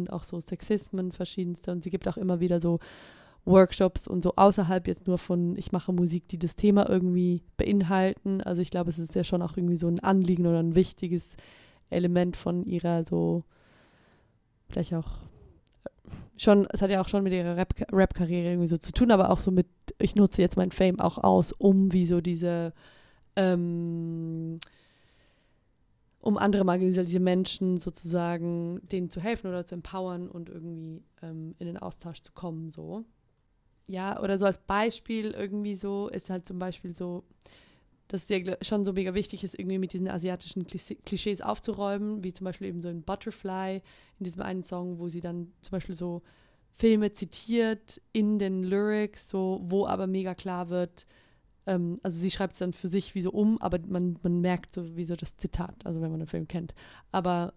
und auch so Sexismen verschiedenste. Und sie gibt auch immer wieder so Workshops und so außerhalb jetzt nur von, ich mache Musik, die das Thema irgendwie beinhalten. Also ich glaube, es ist ja schon auch irgendwie so ein Anliegen oder ein wichtiges Element von ihrer so, vielleicht auch schon, es hat ja auch schon mit ihrer Rap-Karriere irgendwie so zu tun, aber auch so mit, ich nutze jetzt mein Fame auch aus, um wie so diese um andere marginalisierte Menschen sozusagen denen zu helfen oder zu empowern und irgendwie in den Austausch zu kommen, so. Ja, oder so als Beispiel irgendwie so ist halt zum Beispiel so, dass es ja schon so mega wichtig ist, irgendwie mit diesen asiatischen Klischees aufzuräumen, wie zum Beispiel eben so in Butterfly, in diesem einen Song, wo sie dann zum Beispiel so Filme zitiert in den Lyrics, so, wo aber mega klar wird, also sie schreibt es dann für sich wie so aber man merkt so wie so das Zitat, also wenn man den Film kennt. Aber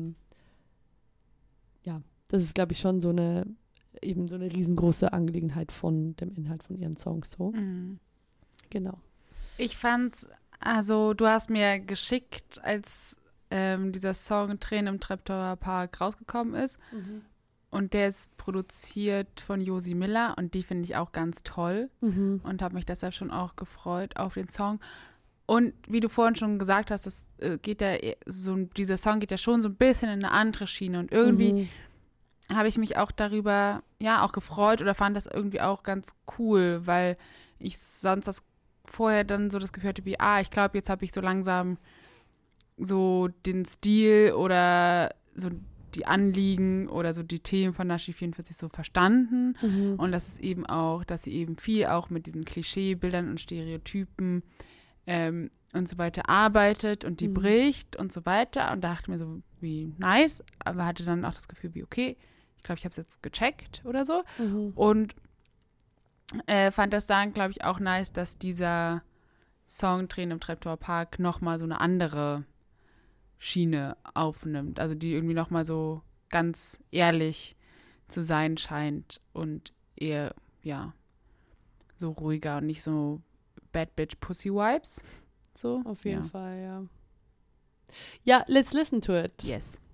ja, das ist, glaube ich, schon so eine riesengroße Angelegenheit von dem Inhalt von ihren Songs so. Mhm. Genau. Ich fand's, also du hast mir geschickt, als dieser Song Tränen im Treptower Park rausgekommen ist. Mhm. Und der ist produziert von Josi Miller und die finde ich auch ganz toll und habe mich deshalb schon auch gefreut auf den Song. Und wie du vorhin schon gesagt hast, das geht ja so, dieser Song geht ja schon so ein bisschen in eine andere Schiene und irgendwie habe ich mich auch darüber ja auch gefreut oder fand das irgendwie auch ganz cool, weil ich sonst das vorher dann so das Gefühl hatte wie, ich glaube, jetzt habe ich so langsam so den Stil oder so die Anliegen oder so die Themen von Nashi 44 so verstanden und das ist eben auch, dass sie eben viel auch mit diesen Klischeebildern und Stereotypen und so weiter arbeitet und die bricht und so weiter und dachte mir so, wie nice, aber hatte dann auch das Gefühl wie, okay, ich glaube, ich habe es jetzt gecheckt oder so und fand das dann, glaube ich, auch nice, dass dieser Song Tränen im Treptower Park nochmal so eine andere Schiene aufnimmt, also die irgendwie nochmal so ganz ehrlich zu sein scheint und eher, ja, so ruhiger und nicht so Bad Bitch Pussy Vibes. So. Auf jeden Fall, ja. Ja, let's listen to it. Yes.